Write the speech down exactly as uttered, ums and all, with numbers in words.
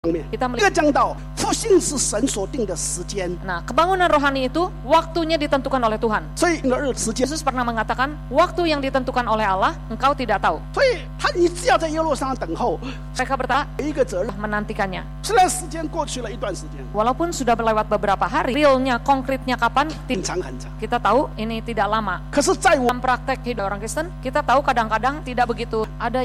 Kita 这个 melihat, 讲到复兴是神所定的时间， nah kebangunan rohani itu waktunya ditentukan oleh Tuhan. 所以那个时间， Yesus pernah mengatakan, waktu yang ditentukan oleh Allah, engkau tidak tahu. 所以他你只要在耶路撒冷等候， Mereka berkata, 有一个责任。 menantikannya. 虽然时间过去了一段时间， Walaupun sudah berlewat beberapa hari, realnya, konkretnya kapan, 很 ti- 长很长， kita tahu ini tidak lama. 可是在我 Dalam praktek hidup orang Kristen, kita tahu kadang-kadang tidak begitu ada